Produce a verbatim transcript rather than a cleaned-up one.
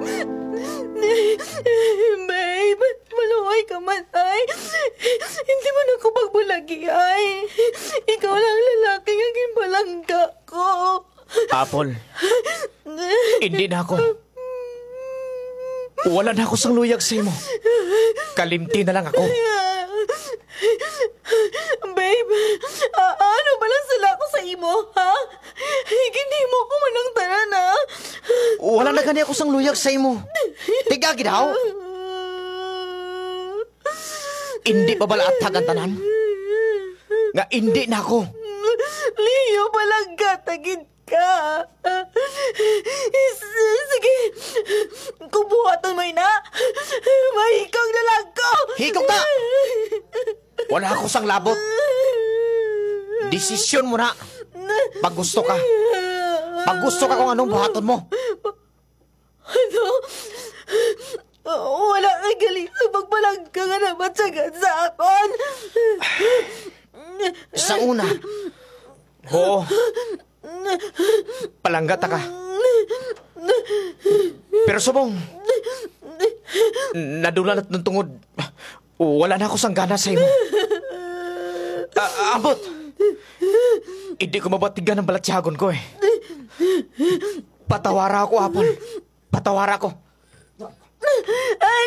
Babe, maluhay ka man ay. Hindi mo na ko pagbulagi ay. Ikaw lang lalaki ang impalangga ko. Apple, hindi na ako. Wala na ako sang luyag sa imo. Kalimti na lang ako. Babe, a- ano ba lang sila ako sa imo, ha? Hindi mo ko manang tanan, ha? Wala na gani ako sang luyag sa imo. Tiga gidaw. Hindi pa bala atag ang tanan. Nga hindi na ako. Leo, palangga, tagid ka. S- Sige, kubuhatan mo na. Mahikaw na lang ko. Hikaw ta! Wala ako sang labot. Desisyon mo na. Pag gusto ka. Pag gusto ka kung anong buhaton mo. Ano? Wala kang galing sa pagpalangga nga naman sa akon. Sa una. Oo. Palanggata ka. Pero subong. Nadulan at ng tungod. Wala na ako sang gana sa imo. Ah, abot. Hindi ko mabatigan ng balatsyagon ko eh. Patawara ako, Apple. Patawara ko. Ay,